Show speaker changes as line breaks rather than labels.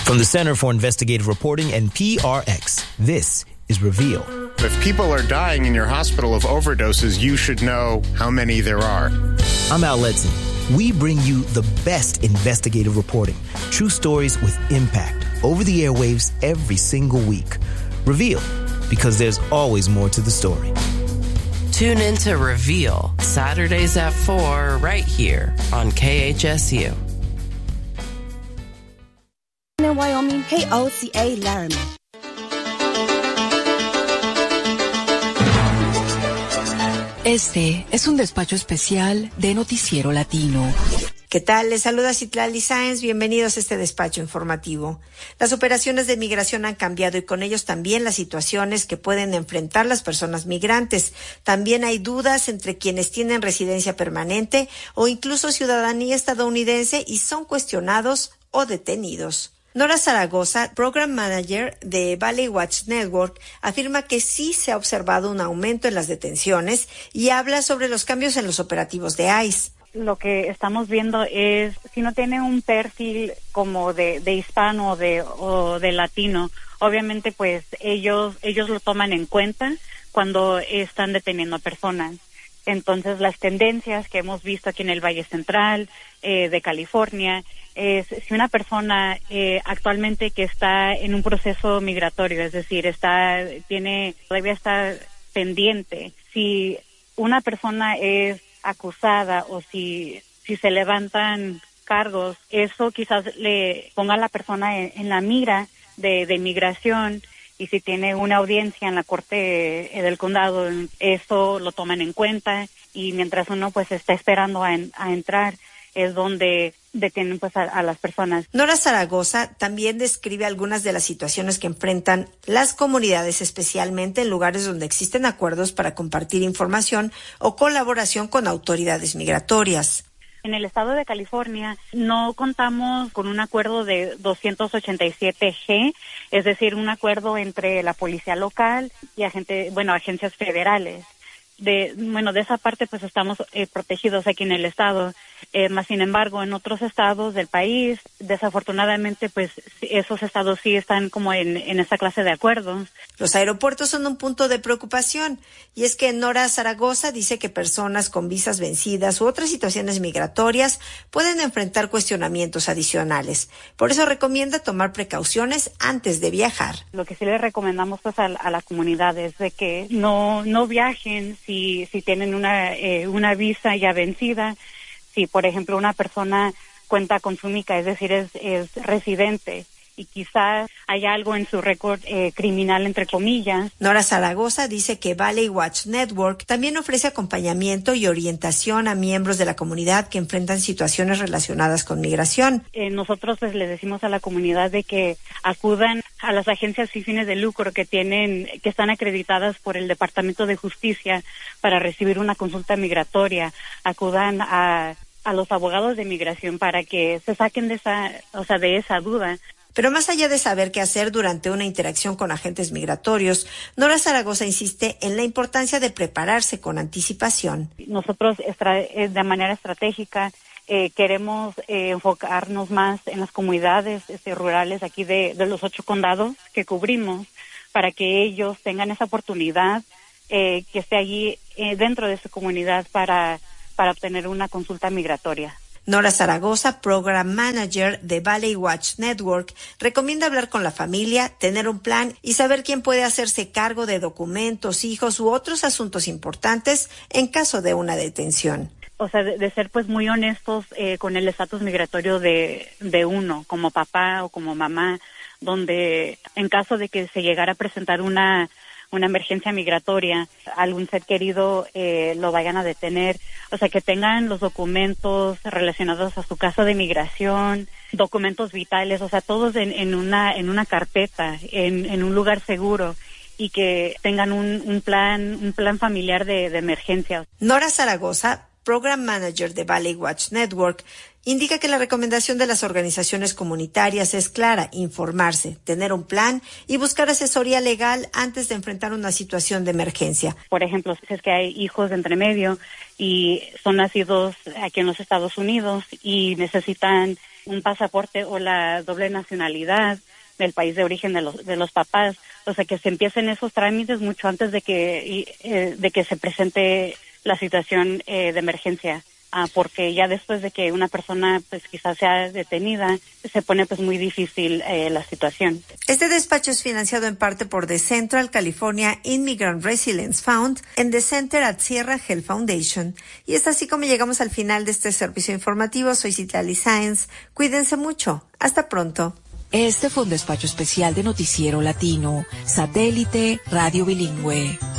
From the Center for Investigative Reporting and PRX, this is Reveal.
If people are dying in your hospital of overdoses, you should know how many there are.
I'm Al Letson. We bring you the best investigative reporting, true stories with impact, over the airwaves every single week. Reveal, because there's always more to the story.
Tune in to Reveal, Saturdays at 4, right here on KHSU.
In Wyoming, KOCA Laramie.
Este es un despacho especial de Noticiero Latino.
¿Qué tal? Les saluda Citlali Sáenz. Bienvenidos a este despacho informativo. Las operaciones de migración han cambiado y con ellos también las situaciones que pueden enfrentar las personas migrantes. También hay dudas entre quienes tienen residencia permanente o incluso ciudadanía estadounidense y son cuestionados o detenidos. Nora Zaragoza, Program Manager de Valley Watch Network, afirma que sí se ha observado un aumento en las detenciones y habla sobre los cambios en los operativos de ICE.
Lo que estamos viendo es, si no tiene un perfil como de hispano o de latino, obviamente pues ellos lo toman en cuenta cuando están deteniendo a personas. Entonces las tendencias que hemos visto aquí en el Valle Central de California es si una persona actualmente que está en un proceso migratorio, es decir, todavía está pendiente, si una persona es acusada o si se levantan cargos, eso quizás le ponga a la persona en la mira de migración, y si tiene una audiencia en la corte del condado, eso lo toman en cuenta, y mientras uno pues está esperando a entrar, es donde detienen pues a las personas.
Nora Zaragoza también describe algunas de las situaciones que enfrentan las comunidades, especialmente en lugares donde existen acuerdos para compartir información o colaboración con autoridades migratorias.
En el estado de California no contamos con un acuerdo de 287G, es decir, un acuerdo entre la policía local y agencias federales. De esa parte pues estamos protegidos aquí en el estado, más sin embargo en otros estados del país desafortunadamente pues esos estados sí están como en esa clase de acuerdos.
Los aeropuertos son un punto de preocupación y es que Nora Zaragoza dice que personas con visas vencidas u otras situaciones migratorias pueden enfrentar cuestionamientos adicionales. Por eso recomienda tomar precauciones antes de viajar.
Lo que sí le recomendamos pues a la comunidad es de que no viajen si tienen una visa ya vencida. Si, por ejemplo, una persona cuenta con su mica, es decir, es residente, y quizás haya algo en su récord criminal, entre comillas.
Nora Zaragoza dice que Valley Watch Network también ofrece acompañamiento y orientación a miembros de la comunidad que enfrentan situaciones relacionadas con migración.
Nosotros pues les decimos a la comunidad de que acudan a las agencias sin fines de lucro que están acreditadas por el Departamento de Justicia para recibir una consulta migratoria. Acudan a los abogados de migración para que se saquen de esa duda.
Pero más allá de saber qué hacer durante una interacción con agentes migratorios, Nora Zaragoza insiste en la importancia de prepararse con anticipación.
Nosotros de manera estratégica queremos enfocarnos más en las comunidades rurales aquí de los 8 condados que cubrimos, para que ellos tengan esa oportunidad que esté allí dentro de su comunidad para obtener una consulta migratoria.
Nora Zaragoza, Program Manager de Valley Watch Network, recomienda hablar con la familia, tener un plan y saber quién puede hacerse cargo de documentos, hijos u otros asuntos importantes en caso de una detención.
De ser pues muy honestos con el estatus migratorio de uno, como papá o como mamá, donde en caso de que se llegara a presentar una emergencia migratoria, algún ser querido lo vayan a detener, que tengan los documentos relacionados a su caso de migración, documentos vitales, todos en una carpeta, en un lugar seguro, y que tengan un plan familiar de emergencia.
Nora Zaragoza, Program Manager de Valley Watch Network, indica que la recomendación de las organizaciones comunitarias es clara: informarse, tener un plan y buscar asesoría legal antes de enfrentar una situación de emergencia.
Por ejemplo, si es que hay hijos de entre medio y son nacidos aquí en los Estados Unidos y necesitan un pasaporte o la doble nacionalidad del país de origen de los papás, o sea, que se empiecen esos trámites mucho antes de que se presente la situación de emergencia. Porque ya después de que una persona pues quizás sea detenida, se pone pues muy difícil la situación.
Este despacho es financiado en parte por The Central California Immigrant Resilience Fund and The Center at Sierra Health Foundation. Y es así como llegamos al final de este servicio informativo. Soy Citlali Sáenz. Cuídense mucho. Hasta pronto.
Este fue un despacho especial de Noticiero Latino, Satélite Radio Bilingüe.